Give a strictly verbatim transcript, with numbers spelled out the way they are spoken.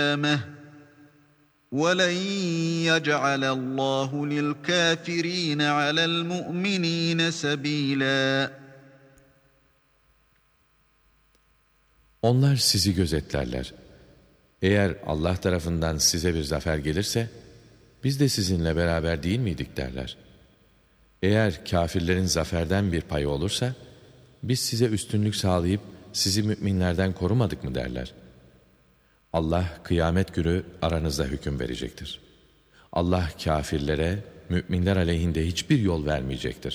وَلَنْ يَجْعَلَ اللّٰهُ لِلْكَافِر۪ينَ عَلَى الْمُؤْمِن۪ينَ سَب۪يلًا. Onlar sizi gözetlerler. Eğer Allah tarafından size bir zafer gelirse, biz de sizinle beraber değil miydik derler. Eğer kâfirlerin zaferden bir payı olursa, biz size üstünlük sağlayıp sizi müminlerden korumadık mı derler. Allah kıyamet günü aranızda hüküm verecektir. Allah kâfirlere, müminler aleyhinde hiçbir yol vermeyecektir.